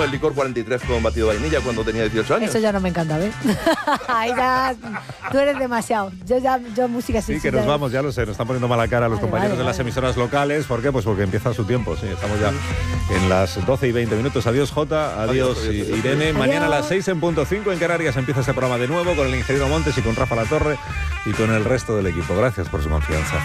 el licor 43 con batido de vainilla cuando tenía 18 años. Eso ya no me encanta, ¿ves? Ahí ya, tú eres demasiado. Yo música sí, que nos vamos, ya lo sé, nos están poniendo mala cara los compañeros de las emisoras locales. ¿Por qué? Pues porque empieza su tiempo, sí, estamos ya en las 12:20. Adiós, Jota, adiós, Irene. Adiós. Mañana a las 6:05 en Canarias empieza este programa de nuevo con el ingeniero Montes y con Rafa Latorre y con el resto del equipo. Gracias por su confianza.